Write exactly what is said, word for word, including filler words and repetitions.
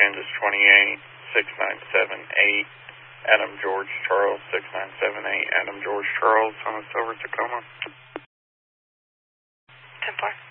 Kansas twenty-eight, six nine seven eight, Adam George Charles, six nine seven eight, Adam George Charles, on us over Tacoma. ten four.